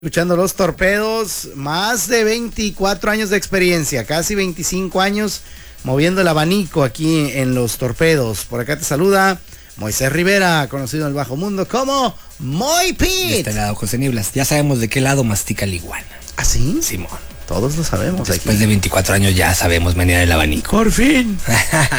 Escuchando Los Torpedos, más de 24 años de experiencia, casi 25 años moviendo el abanico aquí en Los Torpedos. Por acá te saluda Moisés Rivera, conocido en el bajo mundo como Moy Pit. De este lado, José Nieblas. Ya sabemos de qué lado mastica la iguana. ¿Ah, sí? Simón. Todos lo sabemos. Después aquí. de 24 años ya sabemos menear el abanico. Por fin.